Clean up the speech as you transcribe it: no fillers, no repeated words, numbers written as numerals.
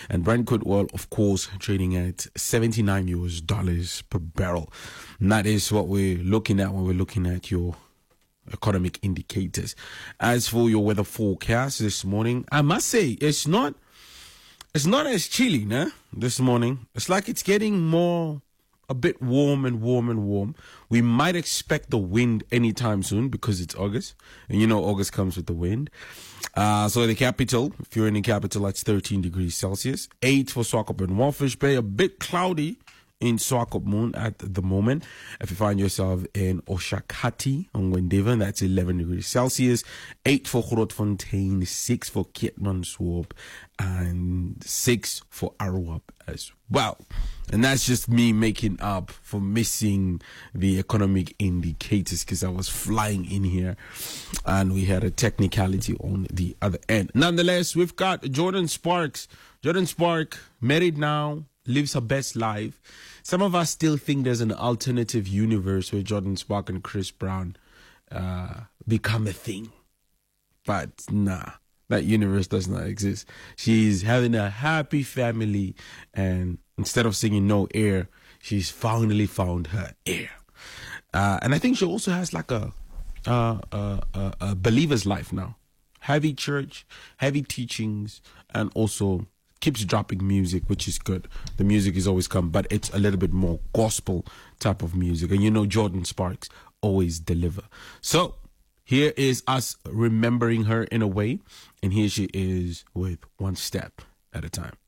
And Brent crude oil, of course, trading at $79 per barrel. And that is what we're looking at when we're looking at your economic indicators. As for your weather forecast this morning, I must say it's not as chilly, nah, this morning. It's like it's getting a bit warm and warm and warm. We might expect the wind anytime soon because it's August. And you know August comes with the wind. So the capital, if you're in the capital, that's 13 degrees Celsius. 8 for Swakop and Walfish Bay. A bit cloudy in Swakop Moon at the moment. If you find yourself in Oshakati on Wendivan, that's 11 degrees Celsius. 8 for Grootfontein, 6 for Keetmanshoop, and 6 for Aruap as well. And that's just me making up for missing the economic indicators because I was flying in here and we had a technicality on the other end. Nonetheless, we've got Jordin Sparks. Jordin Sparks, married now, lives her best life. Some of us still think there's an alternative universe where Jordin Sparks and Chris Brown become a thing. But nah, that universe does not exist. She's having a happy family, and instead of singing No Air, she's finally found her air. And I think she also has like a believer's life now. Heavy church, heavy teachings, and also keeps dropping music, which is good. The music is always come, but it's a little bit more gospel type of music. And you know Jordin Sparks always deliver. So here is us remembering her in a way. And here she is with One Step at a Time.